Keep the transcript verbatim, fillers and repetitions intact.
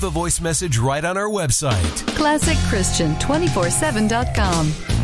a voice message right on our website. classic christian two forty-seven dot com.